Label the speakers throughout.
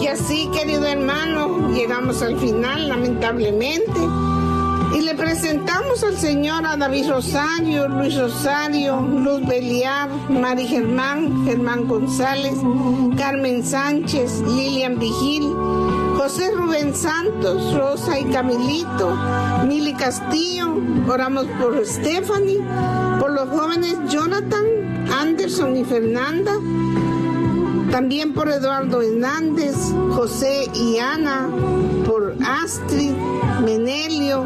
Speaker 1: Y así, querido hermano, llegamos al final, lamentablemente. Y le presentamos al Señor a David Rosario, Luis Rosario, Luz Beliar, Mari Germán, Germán González, Carmen Sánchez, Lilian Vigil, José Rubén Santos, Rosa y Camilito, Mili Castillo. Oramos por Stephanie, por los jóvenes Jonathan, Anderson y Fernanda, también por Eduardo Hernández, José y Ana, por Astrid, Menelio,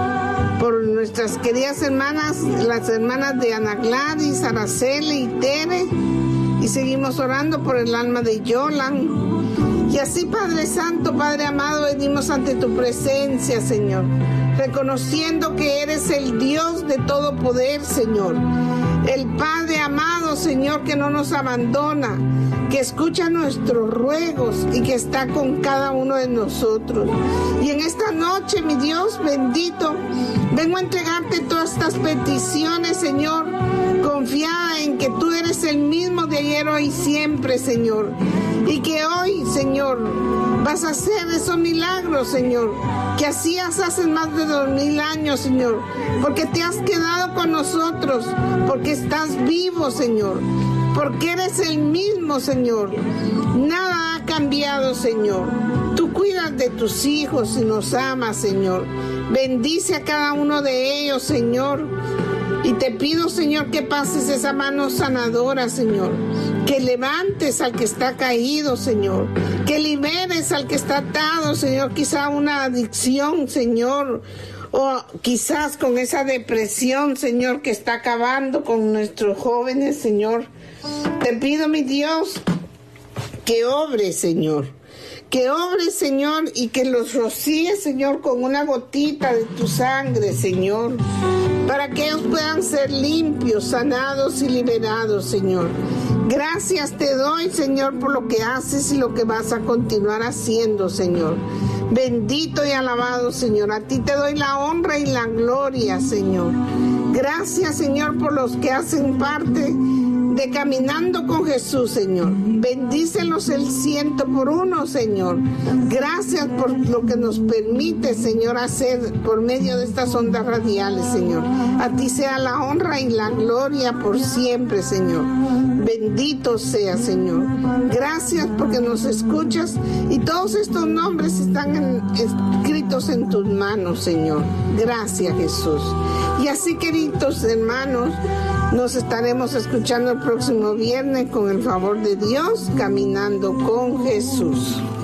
Speaker 1: por nuestras queridas hermanas, las hermanas de Ana Gladys, Araceli y Tere, y seguimos orando por el alma de Yolan. Y así, Padre Santo, Padre amado, venimos ante tu presencia, Señor, reconociendo que eres el Dios de todo poder, Señor, el Padre amado, Señor, que no nos abandona, que escucha nuestros ruegos y que está con cada uno de nosotros. Y en esta noche, mi Dios bendito, vengo a entregarte todas estas peticiones, Señor, confiada en que tú eres el mismo de ayer, hoy y siempre, Señor. Y que hoy, Señor, vas a hacer esos milagros, Señor, que hacías hace más de 2000 años, Señor, porque te has quedado con nosotros, porque estás vivo, Señor, porque eres el mismo, Señor. Nada ha cambiado, Señor. Tú cuidas de tus hijos y nos amas, Señor. Bendice a cada uno de ellos, Señor. Y te pido, Señor, que pases esa mano sanadora, Señor. Que levantes al que está caído, Señor. Que liberes al que está atado, Señor. Quizá una adicción, Señor. O quizás con esa depresión, Señor, que está acabando con nuestros jóvenes, Señor. Te pido, mi Dios, que obres, Señor. Que obres, Señor, y que los rocíes, Señor, con una gotita de tu sangre, Señor, para que ellos puedan ser limpios, sanados y liberados, Señor. Gracias te doy, Señor, por lo que haces y lo que vas a continuar haciendo, Señor. Bendito y alabado, Señor. A ti te doy la honra y la gloria, Señor. Gracias, Señor, por los que hacen parte de Caminando con Jesús, Señor. Bendícelos el 100%, Señor. Gracias por lo que nos permite, Señor, hacer por medio de estas ondas radiales, Señor. A ti sea la honra y la gloria por siempre, Señor. Bendito sea, Señor. Gracias porque nos escuchas y todos estos nombres están escritos en tus manos, Señor. Gracias, Jesús. Y así, queridos hermanos, nos estaremos escuchando el próximo viernes con el favor de Dios, Caminando con Jesús.